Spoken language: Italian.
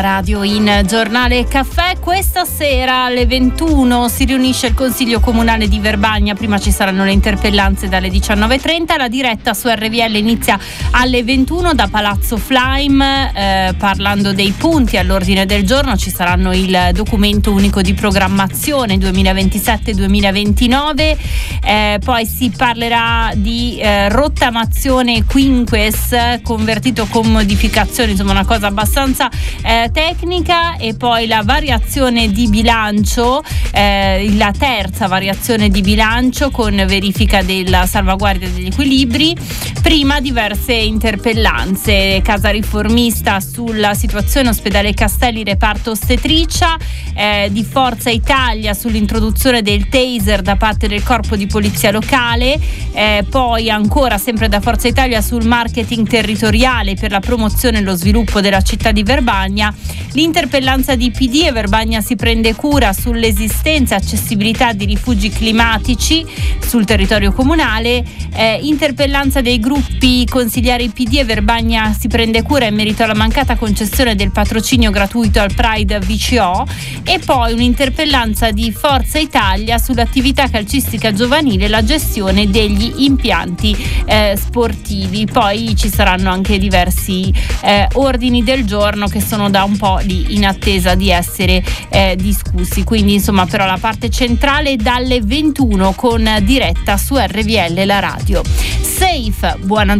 Radio in Giornale Caffè. Questa sera alle 21 si riunisce il Consiglio Comunale di Verbagna. Prima ci saranno le interpellanze dalle 19.30. La diretta su RVL inizia alle 21 da Palazzo Flaim, parlando dei punti all'ordine del giorno. Ci saranno il documento unico di programmazione 2027-2029, poi si parlerà di rottamazione quinques convertito con modificazioni, insomma una cosa abbastanza tecnica, e poi la variazione di bilancio, la terza variazione di bilancio con verifica della salvaguardia degli equilibri. Prima diverse interpellanze: Casa Riformista sulla situazione ospedale Castelli reparto ostetricia, di Forza Italia sull'introduzione del taser da parte del corpo di polizia locale, poi ancora sempre da Forza Italia sul marketing territoriale per la promozione e lo sviluppo della città di Verbagna. L'interpellanza di PD e Verbagna si prende cura sull'esistenza e accessibilità di rifugi climatici sul territorio comunale. Interpellanza dei gruppi consigliari PD e Verbagna si prende cura in merito alla mancata concessione del patrocinio gratuito al Pride VCO, e poi un'interpellanza di Forza Italia sull'attività calcistica giovanile e la gestione degli impianti sportivi. Poi ci saranno anche diversi ordini del giorno che sono da un po' lì in attesa di essere discussi. Quindi insomma, però la parte centrale dalle 21 con diretta su RVL la radio. Safe, buona